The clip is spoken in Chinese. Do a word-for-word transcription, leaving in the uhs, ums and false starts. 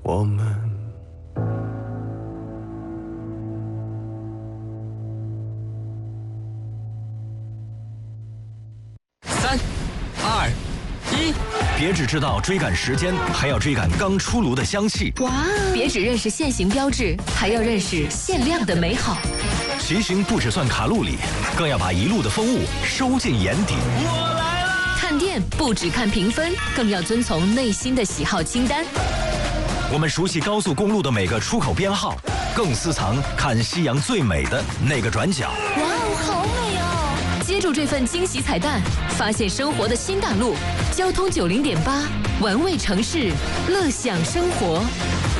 我们。 三、二、一， 别只知道追赶时间，还要追赶刚出炉的香气。 哇！别只认识现行标志，还要认识限量的美好。 骑行不只算卡路里，更要把一路的风物收进眼底。 我来啦！ 看店不只看评分，更要遵从内心的喜好清单。 我们熟悉高速公路的每个出口编号，更私藏看夕阳最美的那个转角。 哇哦，好美哦！接住这份惊喜彩蛋，发现生活的新大陆。交通九零点八，玩味城市，乐享生活。